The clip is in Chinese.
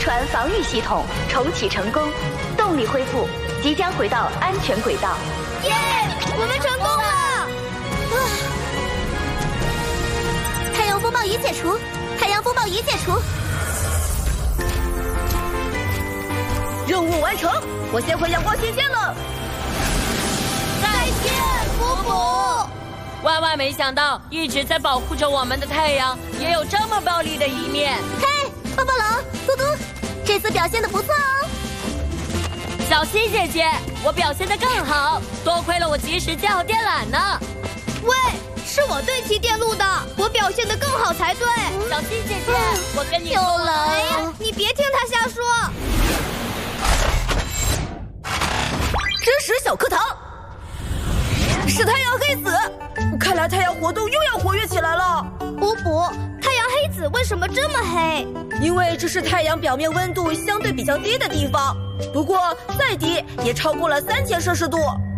船防御系统重启成功，动力恢复，即将回到安全轨道。 耶！我们成功了！太阳风暴仪解除，太阳风暴仪解除。 任务完成，我先回阳光前线了。 再见，福普。 万万没想到，一直在保护着我们的太阳，也有这么暴力的一面。 嘿，暴暴龙，嘟嘟，这次表现得不错哦。 小希姐姐，我表现得更好，多亏了我及时接好电缆呢。 喂，是我对齐电路的，我表现得更好才对。 小希姐姐，我跟你又来呀！你别听他瞎说。 真实小课堂，是太阳黑子，看来太阳活动又要活跃起来了。 福普，太阳黑子为什么这么黑？ 因为这是太阳表面温度相对比较低的地方，不过再低也超过了3000摄氏度。